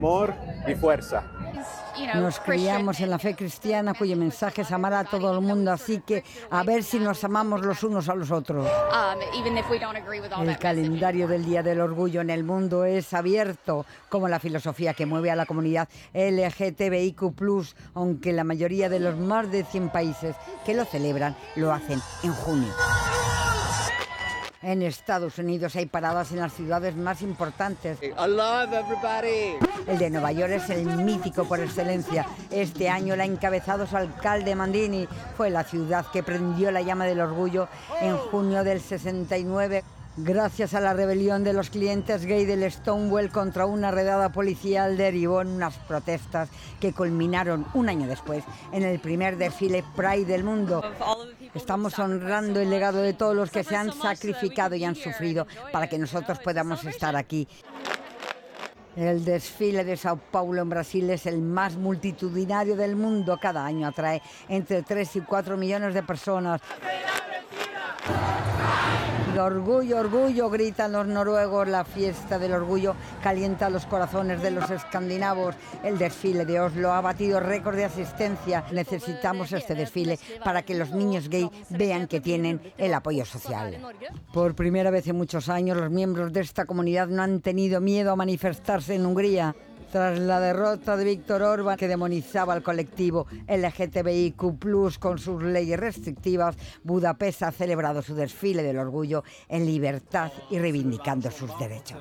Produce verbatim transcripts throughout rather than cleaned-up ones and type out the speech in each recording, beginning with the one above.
Amor y fuerza. Nos criamos en la fe cristiana cuyo mensaje es amar a todo el mundo, así que a ver si nos amamos los unos a los otros. El calendario del Día del Orgullo en el mundo es abierto, como la filosofía que mueve a la comunidad L G T B I Q plus, aunque la mayoría de los más de cien países que lo celebran lo hacen en junio. En Estados Unidos hay paradas en las ciudades más importantes. I love everybody. El de Nueva York es el mítico por excelencia. Este año la ha encabezado su alcalde Mandini. Fue la ciudad que prendió la llama del orgullo en junio del sesenta y nueve. Gracias a la rebelión de los clientes gay del Stonewall contra una redada policial, derivó en unas protestas que culminaron un año después en el primer desfile Pride del mundo. Estamos honrando el legado de todos los que se han sacrificado y han sufrido para que nosotros podamos estar aquí. El desfile de Sao Paulo en Brasil es el más multitudinario del mundo. Cada año atrae entre tres y cuatro millones de personas. Orgullo, orgullo, gritan los noruegos. La fiesta del orgullo calienta los corazones de los escandinavos. El desfile de Oslo ha batido récord de asistencia. Necesitamos este desfile para que los niños gay vean que tienen el apoyo social. Por primera vez en muchos años, los miembros de esta comunidad no han tenido miedo a manifestarse en Hungría. Tras la derrota de Víctor Orbán, que demonizaba al colectivo L G T B I Q plus, con sus leyes restrictivas, Budapest ha celebrado su desfile del orgullo en libertad y reivindicando sus derechos.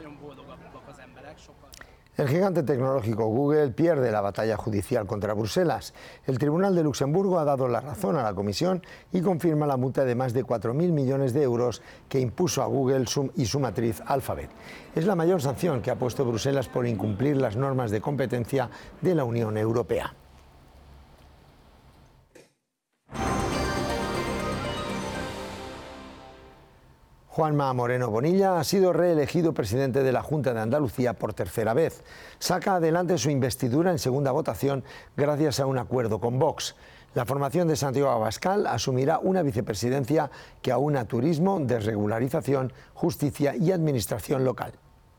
El gigante tecnológico Google pierde la batalla judicial contra Bruselas. El Tribunal de Luxemburgo ha dado la razón a la Comisión y confirma la multa de más de cuatro mil millones de euros que impuso a Google y su matriz Alphabet. Es la mayor sanción que ha puesto Bruselas por incumplir las normas de competencia de la Unión Europea. Juanma Moreno Bonilla ha sido reelegido presidente de la Junta de Andalucía por tercera vez. Saca adelante su investidura en segunda votación gracias a un acuerdo con Vox. La formación de Santiago Abascal asumirá una vicepresidencia que aúna turismo, desregularización, justicia y administración local.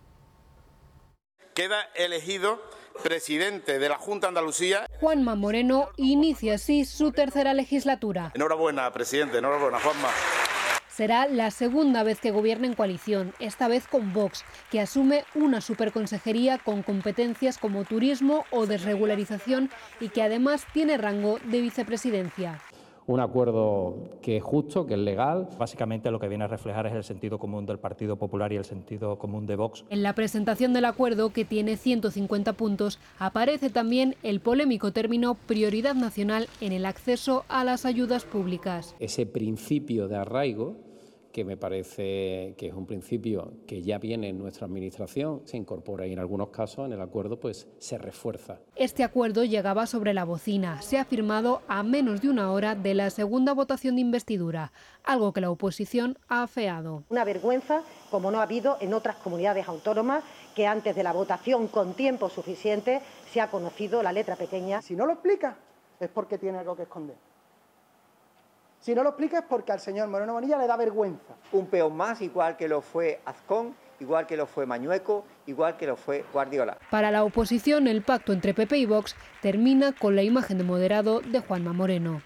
Queda elegido presidente de la Junta de Andalucía. Juanma Moreno inicia así su tercera legislatura. Enhorabuena, presidente, enhorabuena, Juanma. Será la segunda vez que gobierna en coalición, esta vez con Vox, que asume una superconsejería con competencias como turismo o desregularización y que además tiene rango de vicepresidencia. Un acuerdo que es justo, que es legal. Básicamente lo que viene a reflejar es el sentido común del Partido Popular y el sentido común de Vox. En la presentación del acuerdo, que tiene ciento cincuenta puntos, aparece también el polémico término prioridad nacional en el acceso a las ayudas públicas. Ese principio de arraigo, que me parece que es un principio que ya viene en nuestra administración, se incorpora y en algunos casos en el acuerdo pues se refuerza. Este acuerdo llegaba sobre la bocina, se ha firmado a menos de una hora de la segunda votación de investidura, algo que la oposición ha afeado. Una vergüenza, como no ha habido en otras comunidades autónomas, que antes de la votación con tiempo suficiente se ha conocido la letra pequeña. Si no lo explica es porque tiene algo que esconder. Si no lo explica es porque al señor Moreno Bonilla le da vergüenza. Un peón más, igual que lo fue Azcón, igual que lo fue Mañueco, igual que lo fue Guardiola. Para la oposición, el pacto entre P P y Vox termina con la imagen de moderado de Juanma Moreno.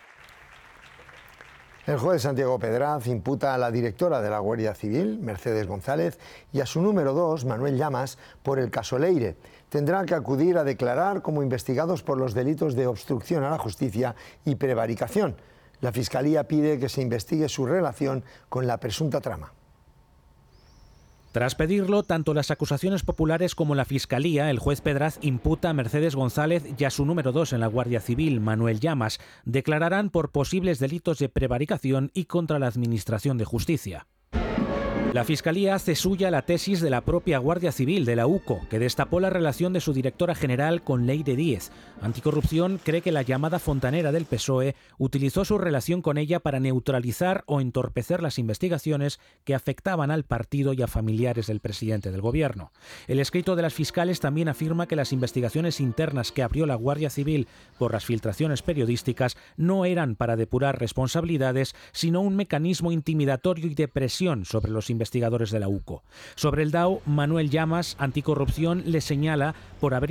El juez Santiago Pedraz imputa a la directora de la Guardia Civil, Mercedes González, y a su número dos, Manuel Llamas, por el caso Leire. Tendrán que acudir a declarar como investigados por los delitos de obstrucción a la justicia y prevaricación. La Fiscalía pide que se investigue su relación con la presunta trama. Tras pedirlo, tanto las acusaciones populares como la Fiscalía, el juez Pedraz imputa a Mercedes González y a su número dos en la Guardia Civil, Manuel Llamas, declararán por posibles delitos de prevaricación y contra la Administración de Justicia. La Fiscalía hace suya la tesis de la propia Guardia Civil, de la U C O, que destapó la relación de su directora general con Leire Díez. Anticorrupción cree que la llamada fontanera del P S O E utilizó su relación con ella para neutralizar o entorpecer las investigaciones que afectaban al partido y a familiares del presidente del gobierno. El escrito de las fiscales también afirma que las investigaciones internas que abrió la Guardia Civil por las filtraciones periodísticas no eran para depurar responsabilidades, sino un mecanismo intimidatorio y de presión sobre los investigadores investigadores de la U C O. Sobre el D A O, Manuel Llamas, Anticorrupción, le señala por haber